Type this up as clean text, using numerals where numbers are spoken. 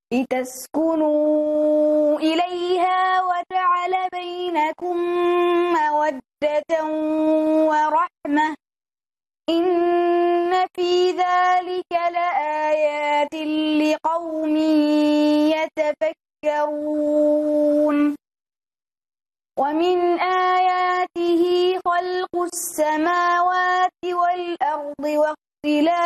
لتسكنوا إليها وجعل بينكم مودة ورحمة إن في ذلك لآيات لقوم يتفكرون ومن آياته خلق السماوات والأرض واختلاف